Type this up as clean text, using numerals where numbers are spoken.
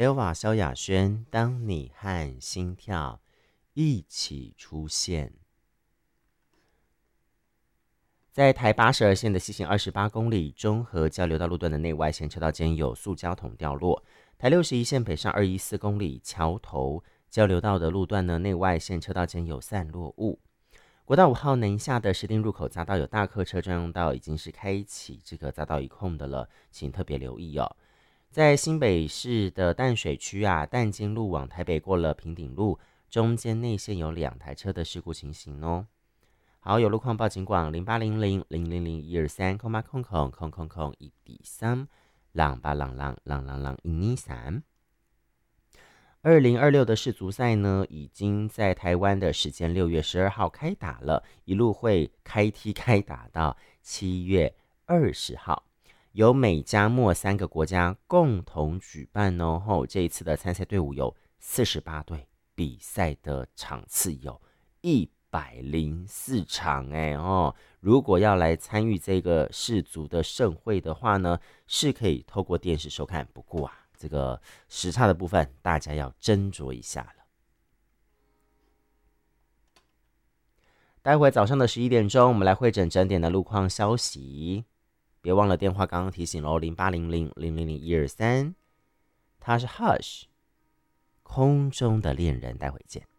Elva 萧亚轩，当你和心跳一起出现。在台82线的西行28公里中和交流道路段的内外线车道间有塑胶桶掉落。台61线北上214公里桥头交流道的路段呢，内外线车道间有散落物。国道5号南下的石碇入口匝道有大客车专用道，已经是开启这个匝道一控的了，请特别留意哦。在新北市的淡水区啊，淡金路往台北过了平顶路，中间内线有2台车的事故情形哦。好，有路况报警广0800000123空八空空空空空1D3朗巴朗朗朗朗朗123。2026的世足赛呢，已经在台湾的时间6月12号开打了，一路会开打到7月20号，由美加墨3个国家共同举办哦。这一次的参赛队伍有48队，比赛的场次有104场如果要来参与这个世足的盛会的话呢，是可以透过电视收看，不过这个时差的部分大家要斟酌一下了。待会早上的11点钟，我们来会诊整点的路况消息。别忘了电话刚刚提醒喽，0800000123，他是 Hush 空中的恋人，待会见。